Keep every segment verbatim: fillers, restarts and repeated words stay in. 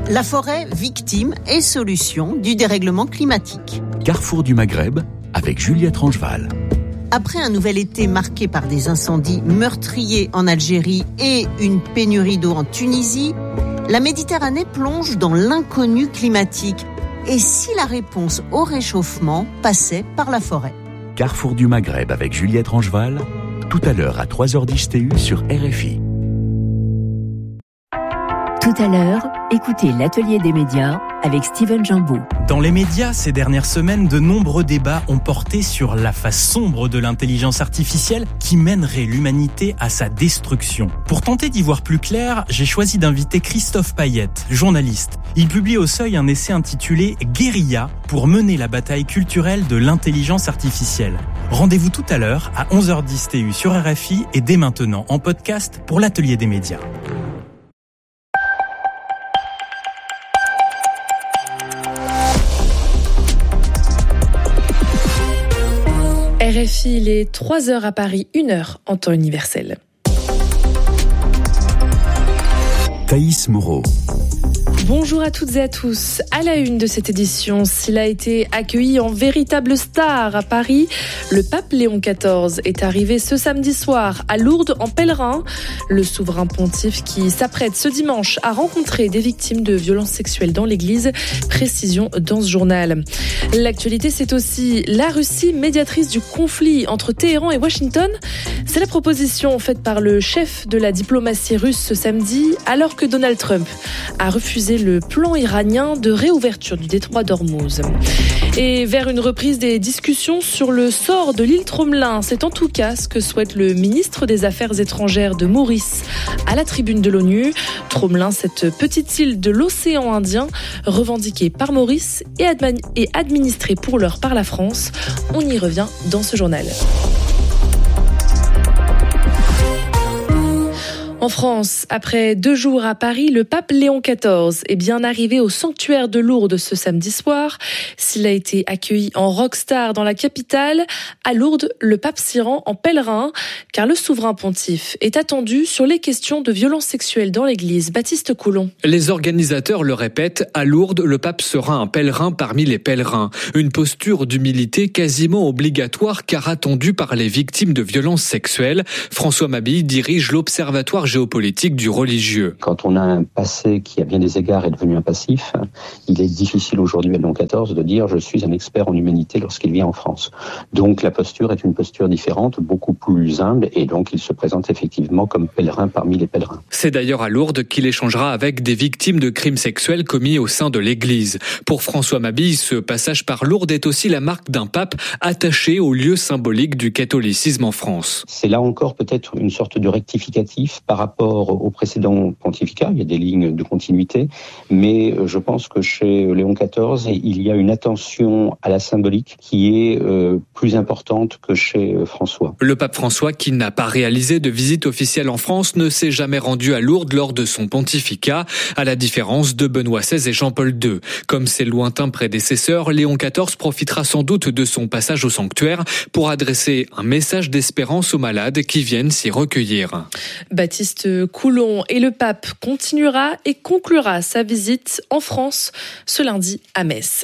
La forêt, victime et solution du dérèglement climatique. Carrefour du Maghreb avec Juliette Rangeval. Après un nouvel été marqué par des incendies meurtriers en Algérie et une pénurie d'eau en Tunisie, la Méditerranée plonge dans l'inconnu climatique. Et si la réponse au réchauffement passait par la forêt ? Carrefour du Maghreb avec Juliette Rangeval, tout à l'heure à trois heures dix T U sur R F I. Tout à l'heure, écoutez l'atelier des médias avec Steven Jambeau. Dans les médias, ces dernières semaines, de nombreux débats ont porté sur la face sombre de l'intelligence artificielle qui mènerait l'humanité à sa destruction. Pour tenter d'y voir plus clair, j'ai choisi d'inviter Christophe Payette, journaliste. Il publie au Seuil un essai intitulé « Guérilla » pour mener la bataille culturelle de l'intelligence artificielle. Rendez-vous tout à l'heure à onze heures dix T U sur R F I et dès maintenant en podcast pour l'atelier des médias. R F I, il est trois heures à Paris, une heure en temps universel. Thaïs Moreau. Bonjour à toutes et à tous. À la une de cette édition, s'il a été accueilli en véritable star à Paris, le pape Léon quatorze est arrivé ce samedi soir à Lourdes en pèlerin. Le souverain pontife qui s'apprête ce dimanche à rencontrer des victimes de violences sexuelles dans l'église. Précision dans ce journal. L'actualité, c'est aussi la Russie, médiatrice du conflit entre Téhéran et Washington. C'est la proposition faite par le chef de la diplomatie russe ce samedi, alors que Donald Trump a refusé le plan iranien de réouverture du détroit d'Ormuz. Et vers une reprise des discussions sur le sort de l'île Tromelin, c'est en tout cas ce que souhaite le ministre des Affaires étrangères de Maurice à la tribune de l'ONU. Tromelin, cette petite île de l'océan Indien, revendiquée par Maurice et, admi- et administrée pour l'heure par la France. On y revient dans ce journal. En France, après deux jours à Paris, le pape Léon quatorze est bien arrivé au sanctuaire de Lourdes ce samedi soir. S'il a été accueilli en rockstar dans la capitale, à Lourdes, le pape s'y rend en pèlerin, car le souverain pontife est attendu sur les questions de violences sexuelles dans l'église. Baptiste Coulon. Les organisateurs le répètent, à Lourdes, le pape sera un pèlerin parmi les pèlerins. Une posture d'humilité quasiment obligatoire, car attendue par les victimes de violences sexuelles. François Mabille dirige l'Observatoire géopolitique du religieux. Quand on a un passé qui à bien des égards est devenu un passif, il est difficile aujourd'hui à Léon quatorze de dire je suis un expert en humanité lorsqu'il vient en France. Donc la posture est une posture différente, beaucoup plus humble, et donc il se présente effectivement comme pèlerin parmi les pèlerins. C'est d'ailleurs à Lourdes qu'il échangera avec des victimes de crimes sexuels commis au sein de l'Église. Pour François Mabille, ce passage par Lourdes est aussi la marque d'un pape attaché au lieu symbolique du catholicisme en France. C'est là encore peut-être une sorte de rectificatif par rapport au précédent pontificat. Il y a des lignes de continuité, mais je pense que chez Léon quatorze, il y a une attention à la symbolique qui est euh, plus importante que chez François. Le pape François, qui n'a pas réalisé de visite officielle en France, ne s'est jamais rendu à Lourdes lors de son pontificat, à la différence de Benoît seize et Jean-Paul deux. Comme ses lointains prédécesseurs, Léon quatorze profitera sans doute de son passage au sanctuaire pour adresser un message d'espérance aux malades qui viennent s'y recueillir. Baptiste Coulon et le pape continuera et conclura sa visite en France ce lundi à Metz.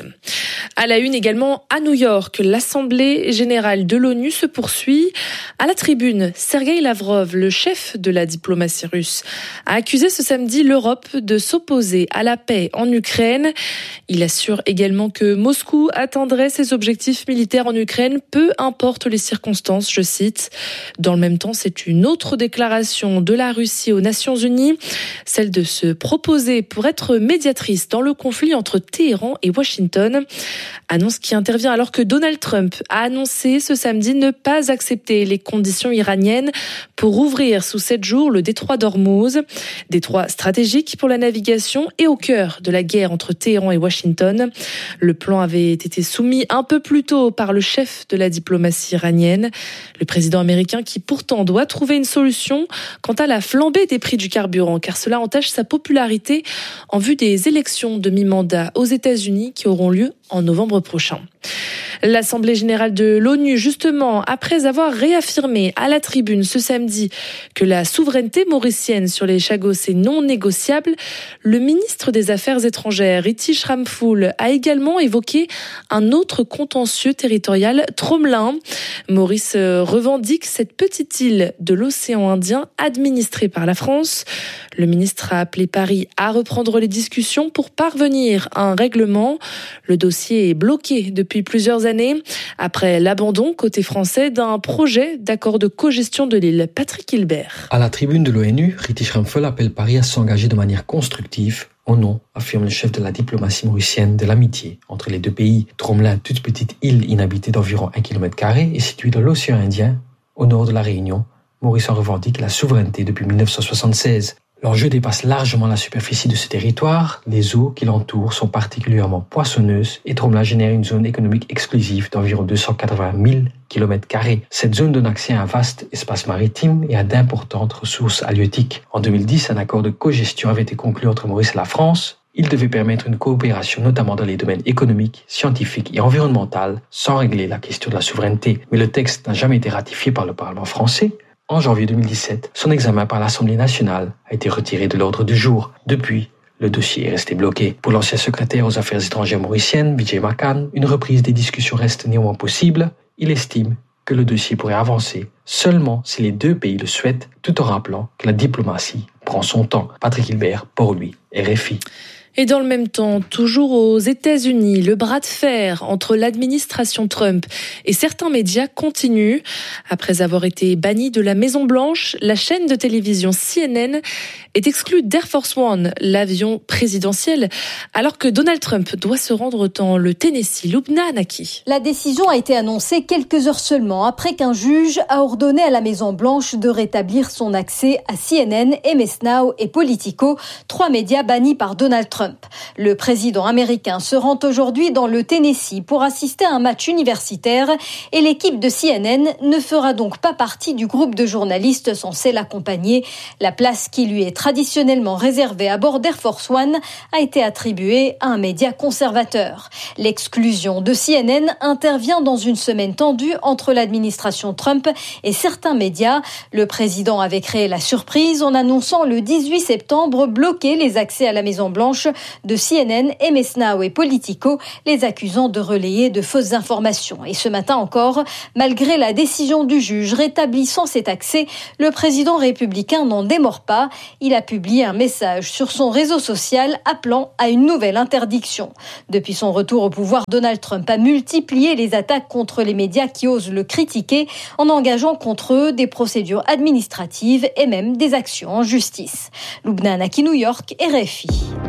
À la une également à New York, l'Assemblée générale de l'ONU se poursuit. À la tribune, Sergueï Lavrov, le chef de la diplomatie russe, a accusé ce samedi l'Europe de s'opposer à la paix en Ukraine. Il assure également que Moscou atteindrait ses objectifs militaires en Ukraine, peu importe les circonstances, je cite. Dans le même temps, c'est une autre déclaration de la Russie aux Nations Unies, celle de se proposer pour être médiatrice dans le conflit entre Téhéran et Washington. Annonce qui intervient alors que Donald Trump a annoncé ce samedi ne pas accepter les conditions iraniennes pour ouvrir sous sept jours le détroit d'Ormuz, détroit stratégique pour la navigation et au cœur de la guerre entre Téhéran et Washington. Le plan avait été soumis un peu plus tôt par le chef de la diplomatie iranienne, le président américain qui pourtant doit trouver une solution quant à la flambée des prix du carburant, car cela entache sa popularité en vue des élections de mi-mandat aux États-Unis qui auront lieu en novembre prochain. L'Assemblée générale de l'ONU, justement, après avoir réaffirmé à la tribune ce samedi que la souveraineté mauricienne sur les Chagos est non négociable, le ministre des Affaires étrangères, Ritish Ramphul, a également évoqué un autre contentieux territorial tromelin. Maurice revendique cette petite île de l'océan Indien administrée par la France. Le ministre a appelé Paris à reprendre les discussions pour parvenir à un règlement. Le dossier est bloqué depuis plusieurs années, après l'abandon côté français d'un projet d'accord de cogestion de l'île. Patrick Hilbert. À la tribune de l'ONU, Ritish Ramphul appelle Paris à s'engager de manière constructive au nom, affirme le chef de la diplomatie mauricienne, de l'amitié entre les deux pays. Tromelin, toute petite île inhabitée d'environ un kilomètre carré, est située dans l'océan Indien, au nord de la Réunion. Maurice en revendique la souveraineté depuis dix-neuf cent soixante-seize. L'enjeu dépasse largement la superficie de ce territoire. Les eaux qui l'entourent sont particulièrement poissonneuses et Tromelin génère une zone économique exclusive d'environ deux cent quatre-vingt mille kilomètres carrés. Cette zone donne accès à un vaste espace maritime et à d'importantes ressources halieutiques. En deux mille dix, un accord de cogestion avait été conclu entre Maurice et la France. Il devait permettre une coopération notamment dans les domaines économiques, scientifiques et environnementaux, sans régler la question de la souveraineté. Mais le texte n'a jamais été ratifié par le Parlement français. En janvier deux mille dix-sept, son examen par l'Assemblée nationale a été retiré de l'ordre du jour. Depuis, le dossier est resté bloqué. Pour l'ancien secrétaire aux affaires étrangères mauriciennes, Vijay Makan, une reprise des discussions reste néanmoins possible. Il estime que le dossier pourrait avancer seulement si les deux pays le souhaitent, tout en rappelant que la diplomatie prend son temps. Patrick Hilbert, pour lui, R F I. Et dans le même temps, toujours aux États-Unis, le bras de fer entre l'administration Trump et certains médias continue. Après avoir été banni de la Maison-Blanche, la chaîne de télévision C N N est exclue d'Air Force One, l'avion présidentiel, alors que Donald Trump doit se rendre dans le Tennessee. Lubna Anaki. La décision a été annoncée quelques heures seulement après qu'un juge a ordonné à la Maison-Blanche de rétablir son accès à C N N, M S Now et Politico, trois médias bannis par Donald Trump. Le président américain se rend aujourd'hui dans le Tennessee pour assister à un match universitaire et l'équipe de C N N ne fera donc pas partie du groupe de journalistes censés l'accompagner. La place qui lui est traditionnellement réservée à bord d'Air Force One a été attribuée à un média conservateur. L'exclusion de C N N intervient dans une semaine tendue entre l'administration Trump et certains médias. Le président avait créé la surprise en annonçant le dix-huit septembre bloquer les accès à la Maison-Blanche de C N N, M S Now et Politico, les accusant de relayer de fausses informations. Et ce matin encore, malgré la décision du juge rétablissant cet accès, le président républicain n'en démord pas. Il a publié un message sur son réseau social appelant à une nouvelle interdiction. Depuis son retour au pouvoir, Donald Trump a multiplié les attaques contre les médias qui osent le critiquer en engageant contre eux des procédures administratives et même des actions en justice. Lubna Anaki, New York, R F I.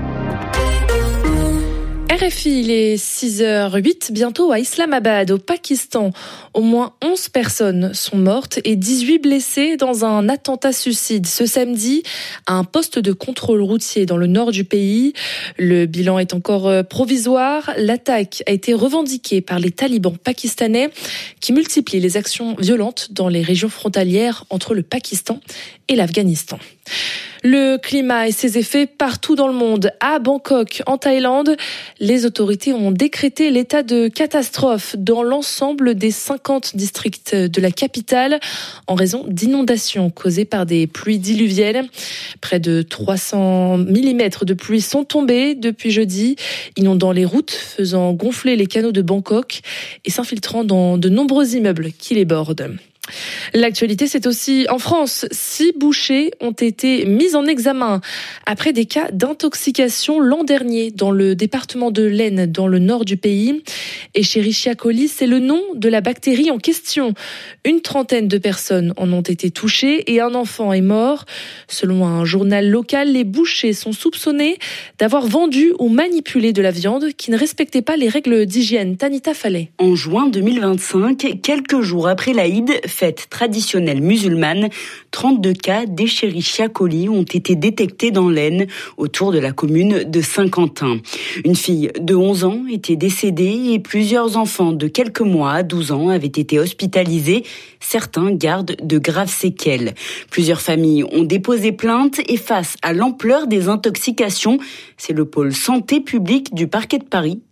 R F I, il est six heures huit, bientôt à Islamabad, au Pakistan. Au moins onze personnes sont mortes et dix-huit blessées dans un attentat suicide ce samedi à un poste de contrôle routier dans le nord du pays. Le bilan est encore provisoire. L'attaque a été revendiquée par les talibans pakistanais qui multiplient les actions violentes dans les régions frontalières entre le Pakistan et l'Afghanistan. Le climat et ses effets partout dans le monde. À Bangkok, en Thaïlande, les autorités ont décrété l'état de catastrophe dans l'ensemble des cinquante districts de la capitale en raison d'inondations causées par des pluies diluviennes. Près de trois cents millimètres de pluie sont tombés depuis jeudi, inondant les routes, faisant gonfler les canaux de Bangkok et s'infiltrant dans de nombreux immeubles qui les bordent. L'actualité, c'est aussi en France. Six bouchers ont été mis en examen après des cas d'intoxication l'an dernier dans le département de l'Aisne, dans le nord du pays. Escherichia coli, c'est le nom de la bactérie en question. Une trentaine de personnes en ont été touchées et un enfant est mort. Selon un journal local, les bouchers sont soupçonnés d'avoir vendu ou manipulé de la viande qui ne respectait pas les règles d'hygiène. Tanita Fallet. En juin deux mille vingt-cinq, quelques jours après l'Aïd, fête traditionnelle musulmane, trente-deux cas d'Escherichia coli ont été détectés dans l'Aisne, autour de la commune de Saint-Quentin. Une fille de onze ans était décédée et plusieurs enfants de quelques mois à douze ans avaient été hospitalisés. Certains gardent de graves séquelles. Plusieurs familles ont déposé plainte et face à l'ampleur des intoxications, c'est le pôle santé publique du parquet de Paris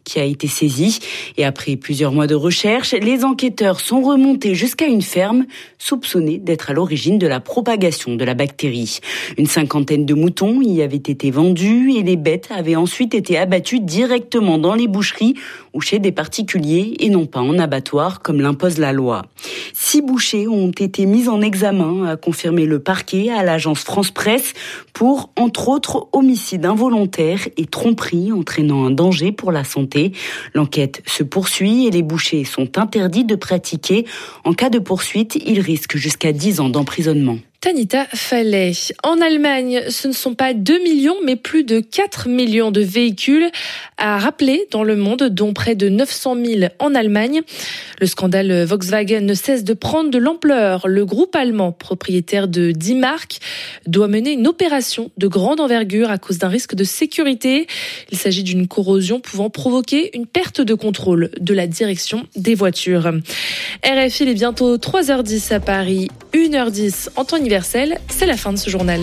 qui a été saisi. Et après plusieurs mois de recherche, les enquêteurs sont remontés jusqu'à une ferme soupçonnée d'être à l'origine de la propagation de la bactérie. Une cinquantaine de moutons y avaient été vendus et les bêtes avaient ensuite été abattues directement dans les boucheries ou chez des particuliers et non pas en abattoir comme l'impose la loi. Six bouchers ont été mis en examen, a confirmé le parquet à l'agence France Presse pour, entre autres, homicide involontaire et tromperie entraînant un danger pour la santé. L'enquête se poursuit et les bouchers sont interdits de pratiquer. En cas de poursuite, ils risquent jusqu'à dix ans d'emprisonnement. Tanita Fallet. En Allemagne, ce ne sont pas deux millions, mais plus de quatre millions de véhicules à rappeler dans le monde, dont près de neuf cent mille en Allemagne. Le scandale Volkswagen ne cesse de prendre de l'ampleur. Le groupe allemand, propriétaire de dix marques, doit mener une opération de grande envergure à cause d'un risque de sécurité. Il s'agit d'une corrosion pouvant provoquer une perte de contrôle de la direction des voitures. R F I, il est bientôt trois heures dix à Paris, une heure dix en temps universel. C'est la fin de ce journal.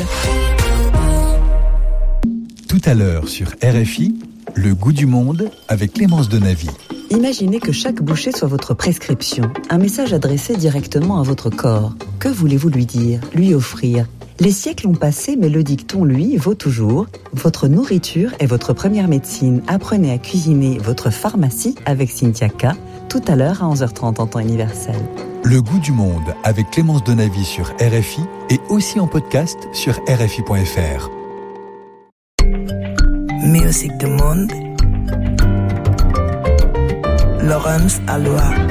Tout à l'heure sur R F I, le goût du monde avec Clémence Donavy. Imaginez que chaque bouchée soit votre prescription, un message adressé directement à votre corps. Que voulez-vous lui dire, lui offrir ? Les siècles ont passé, mais le dicton, lui, vaut toujours. Votre nourriture est votre première médecine. Apprenez à cuisiner votre pharmacie avec Cynthia K. Tout à l'heure à onze heures trente en temps universel. Le goût du monde avec Clémence Donavy sur R F I et aussi en podcast sur R F I point F R. Musique du monde. Laurence Aloha.